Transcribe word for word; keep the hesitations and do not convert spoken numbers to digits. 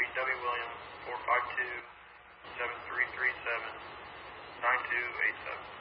W. Williams, four five two, seven three three seven, nine two eight seven.